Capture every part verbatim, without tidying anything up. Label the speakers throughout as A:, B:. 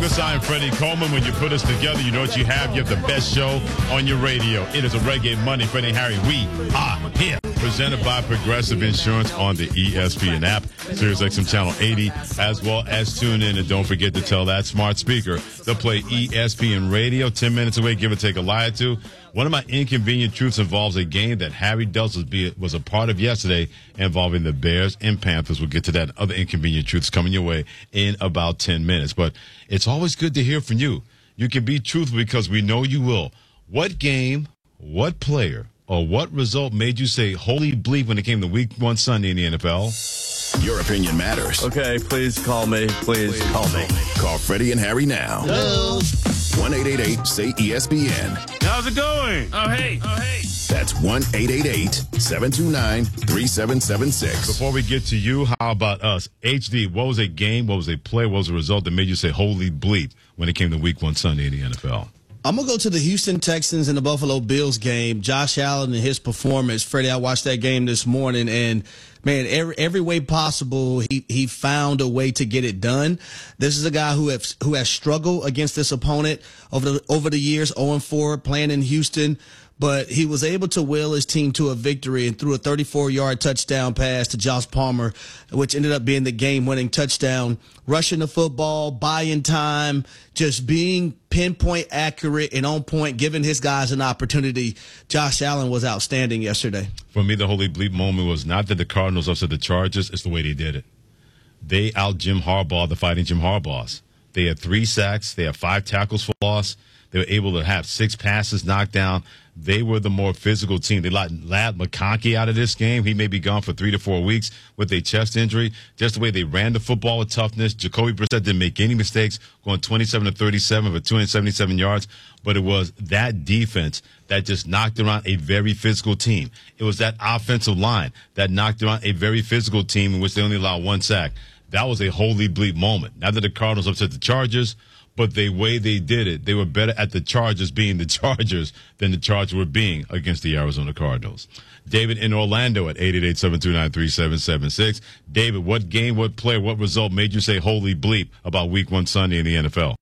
A: I'm Freddie Coleman. When you put us together, you know what you have. You have the best show on your radio. It is a Reggae Monday. Freddie and Harry, we are here. Presented by Progressive Insurance on the E S P N app, Sirius X M Channel eighty, as well as tune in. And don't forget to tell that smart speaker to play E S P N Radio. Ten minutes away, give or take a lie or two. One of my inconvenient truths involves a game that Harry Dulce was a part of yesterday involving the Bears and Panthers. We'll get to that. Other inconvenient truths coming your way in about ten minutes. But it's always good to hear from you. You can be truthful because we know you will. What game, what player, or what result made you say, holy bleep, when it came to week one Sunday in the N F L?
B: Your opinion matters.
C: Okay, please call me. Please, please call me.
B: Call Freddie and Harry now.
D: Hello.
B: one eight eight eight say E S P N.
E: How's it going? Oh, hey. Oh, hey.
B: That's one eight eight eight seven two nine three seven seven six.
A: Before we get to you, how about us? H D, what was a game, what was a play, what was a result that made you say, holy bleep, when it came to week one Sunday in the N F L?
D: I'm going to go to the Houston Texans and the Buffalo Bills game. Josh Allen and his performance. Freddie, I watched that game this morning, and, man, every, every way possible, he, he found a way to get it done. This is a guy who has, who has struggled against this opponent over the, over the years, oh and four, playing in Houston. But he was able to will his team to a victory and threw a thirty-four-yard touchdown pass to Josh Palmer, which ended up being the game-winning touchdown. Rushing the football, buying time, just being pinpoint accurate and on point, giving his guys an opportunity. Josh Allen was outstanding yesterday.
A: For me, the holy bleep moment was not that the Cardinals upset the Chargers, it's the way they did it. They out Jim Harbaugh, the Fighting Jim Harbaughs. They had three sacks. They had five tackles for loss. They were able to have six passes knocked down. They were the more physical team. They let Ladd McConkey out of this game. He may be gone for three to four weeks with a chest injury. Just the way they ran the football with toughness. Jacoby Brissett didn't make any mistakes, going twenty-seven to thirty-seven for two hundred seventy-seven yards. But it was that defense that just knocked around a very physical team. It was that offensive line that knocked around a very physical team in which they only allowed one sack. That was a holy bleep moment. Not that the Cardinals upset the Chargers, but the way they did it, they were better at the Chargers being the Chargers than the Chargers were being against the Arizona Cardinals. David in Orlando at eight eight eight seven two nine three seven seven six. David, what game, what play, what result made you say holy bleep about week one Sunday in the N F L?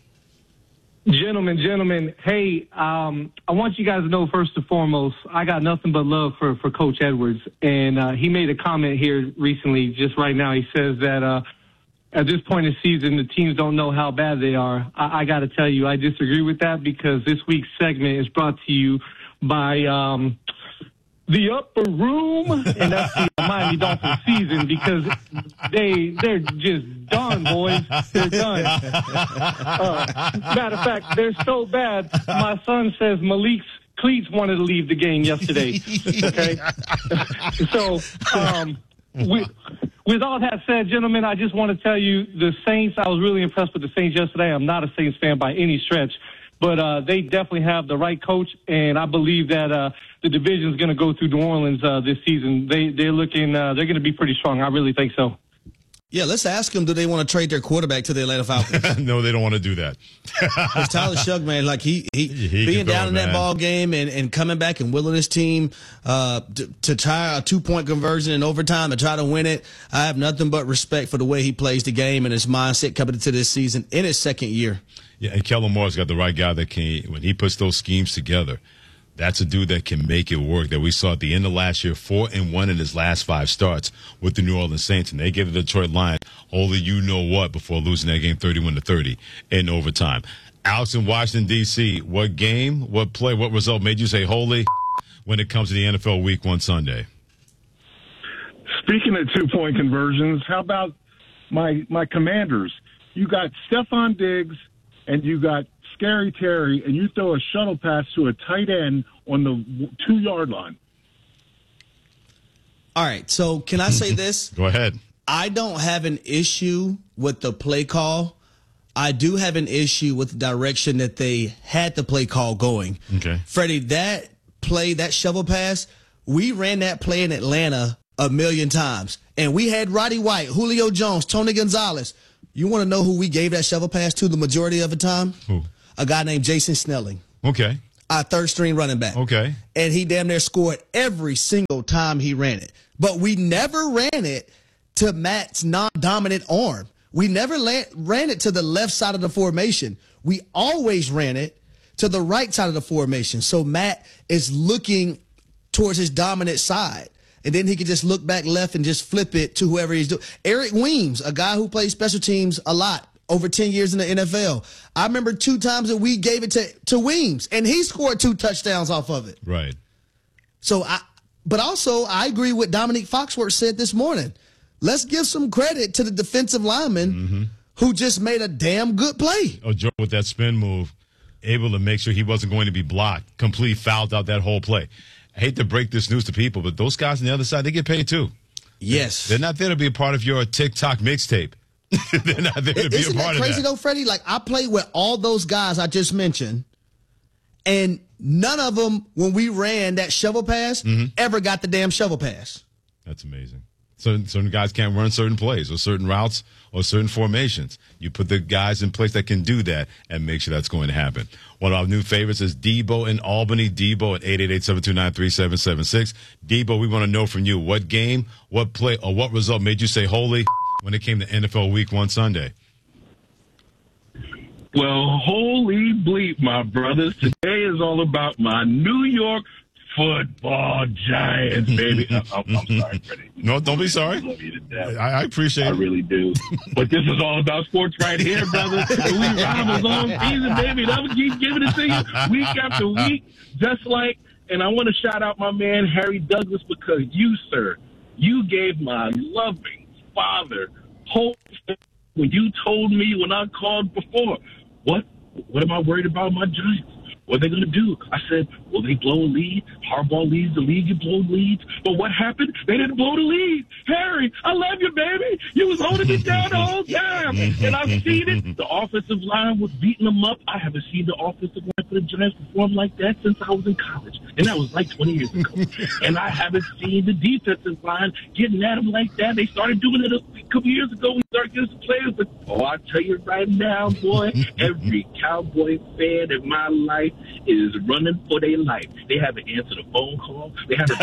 F: Gentlemen, gentlemen, hey, um, I want you guys to know, first and foremost, I got nothing but love for, for Coach Edwards. And uh, he made a comment here recently, just right now. He says that uh, at this point in the season, the teams don't know how bad they are. I, I got to tell you, I disagree with that, because this week's segment is brought to you by um, the Upper Room, and that's the Miami Dolphins season, because they, they're just done, boys. They're done. Uh, matter of fact, they're so bad, my son says Malik's cleats wanted to leave the game yesterday. Okay? So, um, with, with all that said, gentlemen, I just want to tell you, the Saints, I was really impressed with the Saints yesterday. I'm not a Saints fan by any stretch, but uh, they definitely have the right coach, and I believe that uh, the division is going to go through New Orleans uh, this season. They, they're looking, uh, they're going to be pretty strong. I really think so.
D: Yeah, let's ask them, do they want to trade their quarterback to the Atlanta Falcons?
A: No, they don't want to do that.
D: Because Tyler Shough, man, like he, he,
A: he
D: being down
A: go,
D: in that
A: man.
D: ball game and, and coming back and willing his team uh, to, to try a two-point conversion in overtime and try to win it, I have nothing but respect for the way he plays the game and his mindset coming into this season in his second year.
A: Yeah, and Kellen Moore's got the right guy that can, when he puts those schemes together, that's a dude that can make it work, that we saw at the end of last year, four and one in his last five starts with the New Orleans Saints, and they gave the Detroit Lions only you know what before losing that game thirty-one to thirty in overtime. Alex in Washington, D C, what game, what play, what result made you say holy when it comes to the N F L Week one Sunday?
G: Speaking of two-point conversions, how about my my Commanders? You got Stephon Diggs and you got Scary Terry, and you throw a shuttle pass to a tight end on the two-yard line.
D: All right, so can I say this?
A: Go ahead.
D: I don't have an issue with the play call. I do have an issue with the direction that they had the play call going.
A: Okay.
D: Freddie, that play, that shovel pass, we ran that play in Atlanta a million times. And we had Roddy White, Julio Jones, Tony Gonzalez. You want to know who we gave that shovel pass to the majority of the time?
A: Who?
D: A guy named Jason Snelling.
A: Okay.
D: Our third string running back.
A: Okay.
D: And he damn near scored every single time he ran it. But we never ran it to Matt's non-dominant arm. we never la- ran it to the left side of the formation. We always ran it to the right side of the formation. So Matt is looking towards his dominant side. And then he can just look back left and just flip it to whoever he's doing. Eric Weems, a guy who plays special teams a lot, over ten years in the N F L. I remember two times that we gave it to, to Weems, and he scored two touchdowns off of it.
A: Right.
D: So, I, but also, I agree with Dominique Foxworth said this morning. Let's give some credit to the defensive lineman mm-hmm. who just made a damn good play.
A: Oh, Joe, with that spin move, able to make sure he wasn't going to be blocked, completely fouled out that whole play. I hate to break this news to people, but those guys on the other side, they get paid too.
D: Yes.
A: They're not there to be a part of your TikTok mixtape. They're not there to be
D: Isn't
A: a part
D: that crazy
A: of that.
D: though, Freddie? Like, I played with all those guys I just mentioned, and none of them, when we ran that shovel pass, mm-hmm. ever got the damn shovel pass.
A: That's amazing. Certain, certain guys can't run certain plays or certain routes or certain formations. You put the guys in place that can do that and make sure that's going to happen. One of our new favorites is Debo in Albany. Debo at eight eight eight, seven two nine, three seven seven six. Debo, we want to know from you, what game, what play, or what result made you say holy when it came to N F L Week one Sunday?
G: Well, holy bleep, my brothers. Today is all about my New York Football Giants, baby. I'm, I'm sorry, Freddie.
A: No, don't be sorry.
G: I love you to death.
A: I, I appreciate
G: I
A: it.
G: I really do. But this is all about sports right here, brother. And we ride a long season, baby. And I'm going to keep giving it to you week after week, just like, and I want to shout out my man, Harry Douglas, because you, sir, you gave my loving father hope when you told me when I called before, what, what am I worried about my Giants? What are they going to do? I said, will they blow a lead? Harbaugh leads the league, you blow leads. But what happened? They didn't blow the lead. Harry, I love you, baby. You was holding me down the whole time. And I've seen it. The offensive line was beating them up. I haven't seen the offensive line for the Giants perform like that since I was in college. And that was like twenty years ago. And I haven't seen the defensive line getting at them like that. They started doing it a couple years ago. We started getting some players. But, oh, I tell you right now, boy, every Cowboy fan in my life is running for their life. They haven't answered a phone call. They haven't.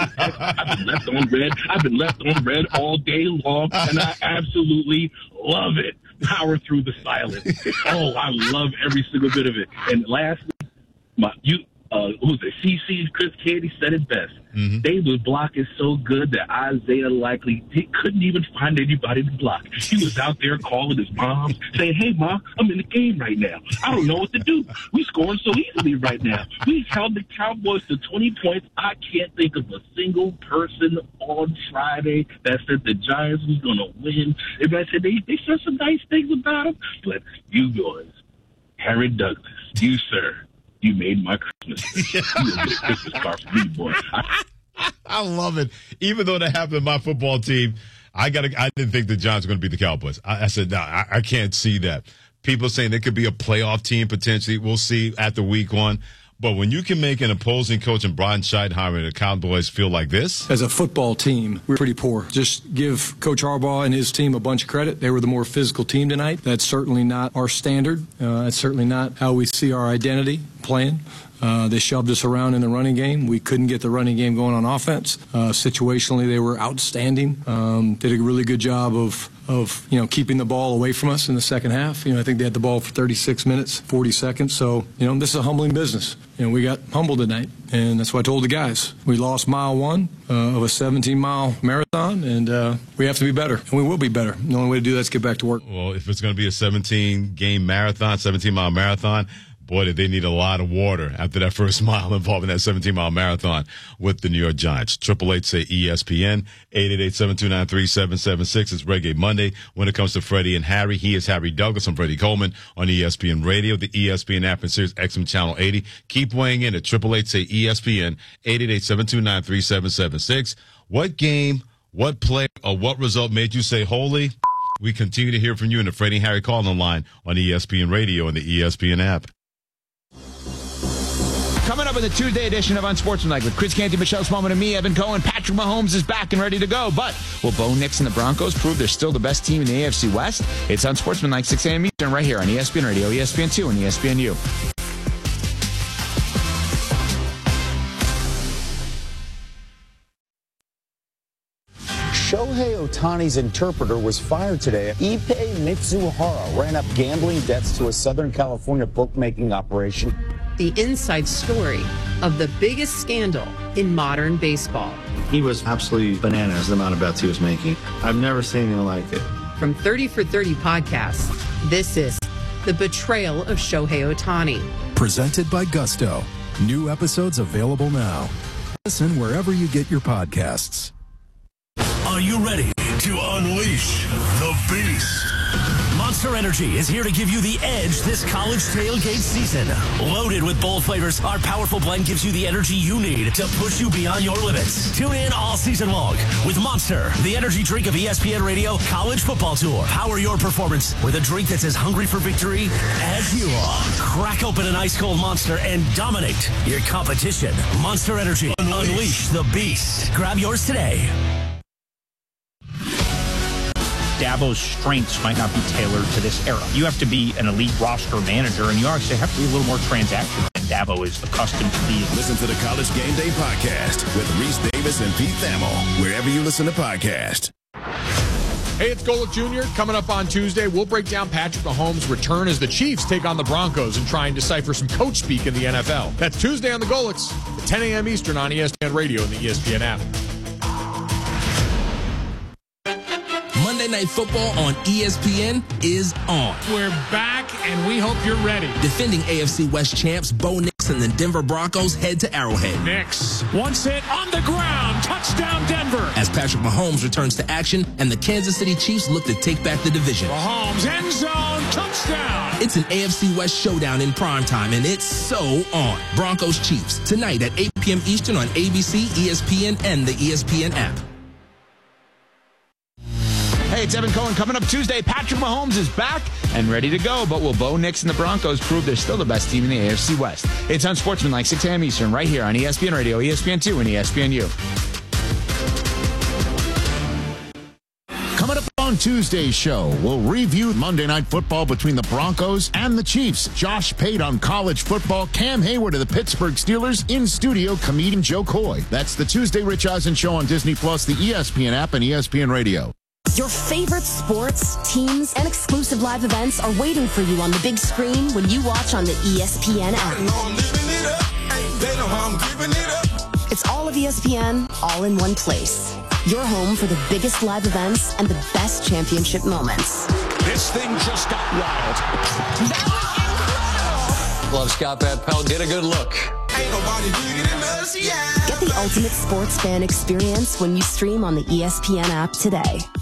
G: I've been left on red. I've been left on red all day long, and I absolutely love it. Power through the silence. Oh, I love every single bit of it. And lastly, my you. Uh, who's it? C C Chris Candy said it best. Mm-hmm. They was blocking so good that Isaiah likely he couldn't even find anybody to block. He was out there calling his mom, saying, "Hey, Mom, I'm in the game right now. I don't know what to do. We scoring so easily right now. We held the Cowboys to twenty points. I can't think of a single person on Friday that said the Giants was going to win. Everybody said they, they said some nice things about them, but you boys, Harry Douglas, you, sir, you made my Christmas. You did a Christmas card for me, boy. I,
A: I love it. Even though that happened to my football team, I got. I didn't think the Giants were going to beat the Cowboys. I, I said, no, I, I can't see that. People saying they could be a playoff team potentially. We'll see after week one. But when you can make an opposing coach and Brian Scheidheimer and the Cowboys feel like this.
H: As a football team, we're pretty poor. Just give Coach Harbaugh and his team a bunch of credit. They were the more physical team tonight. That's certainly not our standard. Uh, that's certainly not how we see our identity playing. Uh, they shoved us around in the running game. We couldn't get the running game going on offense. Uh, situationally, they were outstanding. Um, did a really good job of, of you know, keeping the ball away from us in the second half. You know, I think they had the ball for thirty-six minutes, forty seconds. So, you know, this is a humbling business. You know, we got humbled tonight, and that's what I told the guys. We lost mile one uh, of a seventeen-mile marathon, and uh, we have to be better, and we will be better. The only way to do that is get back to work.
A: Well, if it's going to be a seventeen-game marathon, seventeen-mile marathon, boy, did they need a lot of water after that first mile involving that seventeen-mile marathon with the New York Giants. Triple eight say E S P N, eight eight eight, seven two nine, three seven seven six. It's Reggae Monday. When it comes to Freddie and Harry, he is Harry Douglas. I'm Freddie Coleman on E S P N Radio, the E S P N app, and Sirius X M Channel eighty. Keep weighing in at triple eight say E S P N, eight eight eight, seven two nine, three seven seven six. What game, what play, or what result made you say holy? We continue to hear from you in the Freddie and Harry calling line on E S P N Radio and the E S P N app.
I: Coming up in the Tuesday edition of Unsportsmanlike with Chris Canty, Michelle Smallman, and me, Evan Cohen. Patrick Mahomes is back and ready to go. But will Bo Nix and the Broncos prove they're still the best team in the A F C West? It's Unsportsmanlike, six a.m. Eastern, right here on E S P N Radio, E S P N two, and E S P N U.
J: Show Shohei Ohtani's interpreter was fired today. Ippei Mitsuhara ran up gambling debts to a Southern California bookmaking operation.
K: The inside story of the biggest scandal in modern baseball.
L: He was absolutely bananas, the amount of bets he was making. I've never seen anything like it.
K: From thirty for thirty podcasts, this is The Betrayal of Shohei Ohtani.
M: Presented by Gusto. New episodes available now. Listen wherever you get your podcasts.
N: Are you ready to unleash the beast? Monster Energy is here to give you the edge this college tailgate season. Loaded with bold flavors, our powerful blend gives you the energy you need to push you beyond your limits. Tune in all season long with Monster, the energy drink of E S P N Radio College Football Tour. Power your performance with a drink that's as hungry for victory as you are. Crack open an ice-cold Monster and dominate your competition. Monster Energy. Unleash the beast. Grab yours today.
O: Dabo's strengths might not be tailored to this era. You have to be an elite roster manager, and you actually have to be a little more transactional than Dabo is accustomed to being.
B: Listen to the College Game Day podcast with Reese Davis and Pete Thamel, wherever you listen to podcasts.
P: Hey, it's Golick Junior Coming up on Tuesday, we'll break down Patrick Mahomes' return as the Chiefs take on the Broncos and try and decipher some coach speak in the N F L. That's Tuesday on the Golicks at ten a.m. Eastern on E S P N Radio and the E S P N app.
Q: Monday Night Football on E S P N is on.
R: We're back, and we hope you're ready.
Q: Defending A F C West champs Bo Nix and the Denver Broncos head to Arrowhead.
R: Nix, once hit on the ground, touchdown Denver.
Q: As Patrick Mahomes returns to action and the Kansas City Chiefs look to take back the division.
R: Mahomes, end zone, touchdown.
Q: It's an A F C West showdown in primetime, and it's so on. Broncos Chiefs, tonight at eight p.m. Eastern on A B C, E S P N, and the E S P N app.
I: Hey, it's Evan Cohen. Coming up Tuesday, Patrick Mahomes is back and ready to go. But will Bo Nix and the Broncos prove they're still the best team in the A F C West? It's on Sportsmanlike, six a.m. Eastern, right here on E S P N Radio, E S P N two, and E S P N U.
S: Coming up on Tuesday's show, we'll review Monday Night Football between the Broncos and the Chiefs. Josh Pate on college football, Cam Hayward of the Pittsburgh Steelers, in studio, comedian Joe Coy. That's the Tuesday Rich Eisen Show on Disney Plus, the E S P N app, and E S P N Radio.
T: Your favorite sports, teams, and exclusive live events are waiting for you on the big screen when you watch on the E S P N app. It's all of E S P N, all in one place. Your home for the biggest live events and the best championship moments.
R: This thing just got wild.
U: Love Scott Van Pelt. Get a good look.
T: Ain't nobody bigger than us, yeah. Get the ultimate sports fan experience when you stream on the E S P N app today.